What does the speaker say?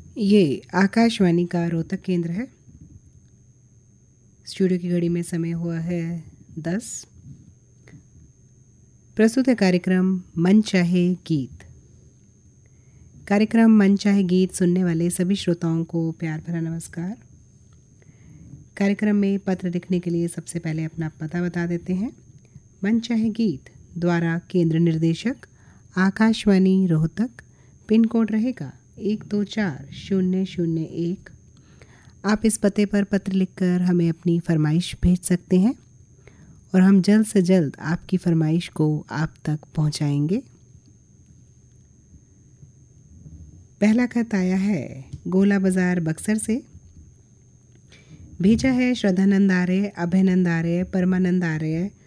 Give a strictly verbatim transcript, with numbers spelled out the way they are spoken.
ये आकाशवाणी का रोहतक केंद्र है। स्टूडियो की घड़ी में समय हुआ है दस। प्रस्तुत है कार्यक्रम मन चाहे गीत। कार्यक्रम मन चाहे गीत सुनने वाले सभी श्रोताओं को प्यार भरा नमस्कार। कार्यक्रम में पत्र लिखने के लिए सबसे पहले अपना पता बता देते हैं। मन चाहे गीत द्वारा केंद्र निर्देशक आकाशवाणी रोहतक, पिन कोड रहेगा एक दो चार शून्य शून्य एक। आप इस पते पर पत्र लिखकर हमें अपनी फरमाइश भेज सकते हैं और हम जल्द से जल्द आपकी फरमाइश को आप तक पहुंचाएंगे। पहला खत आया है गोला बाजार बक्सर से। भेजा है श्रद्धानंद आर्य, अभयनंद आर्य, परमानंद आर्य,